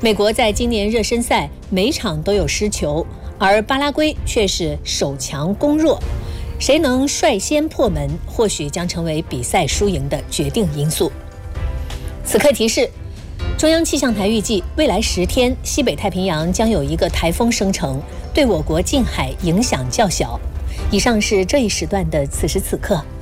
美国在今年热身赛每场都有失球，而巴拉圭却是守强攻弱。谁能率先破门，或许将成为比赛输赢的决定因素。此刻提示：中央气象台预计，未来10天，西北太平洋将有一个台风生成，对我国近海影响较小。以上是这一时段的此时此刻，